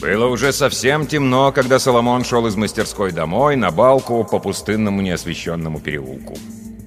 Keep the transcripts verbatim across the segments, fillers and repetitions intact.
Было уже совсем темно, когда Соломон шел из мастерской домой на балку по пустынному неосвещенному переулку.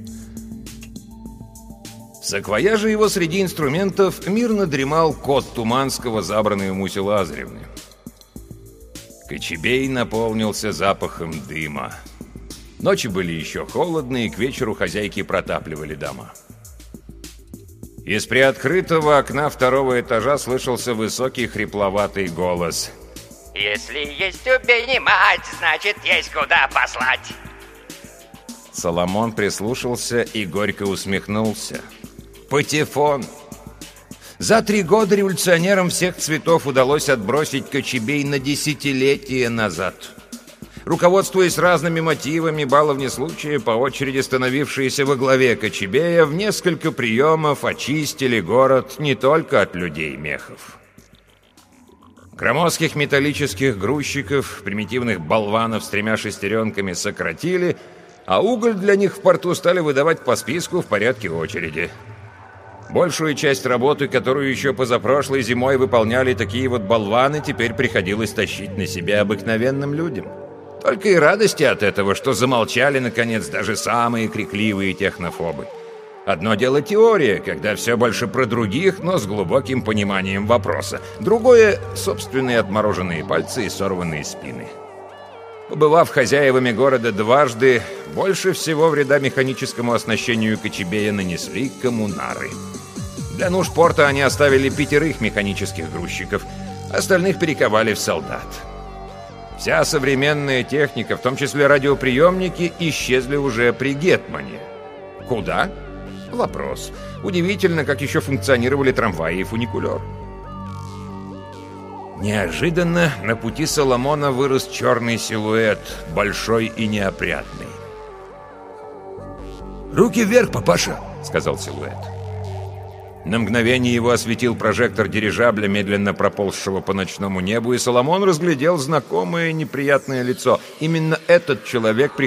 В саквояже его среди инструментов мирно дремал кот Туманского, забранный у Муси Лазаревны. Кочубей наполнился запахом дыма. Ночи были еще холодные, и к вечеру хозяйки протапливали дома. Из приоткрытого окна второго этажа слышался высокий хрипловатый голос. «Если есть убей не мать, значит есть куда послать!» Соломон прислушался и горько усмехнулся. Патефон! За три года революционерам всех цветов удалось отбросить Кочубей на десятилетия назад. Руководствуясь разными мотивами, баловни случая, по очереди становившиеся во главе Кочубея, в несколько приемов очистили город не только от людей-мехов. Громоздких металлических грузчиков, примитивных болванов с тремя шестеренками сократили, а уголь для них в порту стали выдавать по списку в порядке очереди. Большую часть работы, которую еще позапрошлой зимой выполняли такие вот болваны, теперь приходилось тащить на себя обыкновенным людям. Только и радости от этого, что замолчали, наконец, даже самые крикливые технофобы. Одно дело теория, когда все больше про других, но с глубоким пониманием вопроса. Другое — собственные отмороженные пальцы и сорванные спины. Побывав хозяевами города дважды, больше всего вреда механическому оснащению Кочубея нанесли коммунары. Для нужд порта они оставили пятерых механических грузчиков, остальных перековали в солдат. Вся современная техника, в том числе радиоприемники, исчезли уже при Гетмане. Куда? Вопрос. Удивительно, как еще функционировали трамваи и фуникулер. Неожиданно на пути Соломона вырос черный силуэт, большой и неопрятный. «Руки вверх, папаша!» — сказал силуэт. На мгновение его осветил прожектор дирижабля, медленно проползшего по ночному небу, и Соломон разглядел знакомое неприятное лицо. Именно этот человек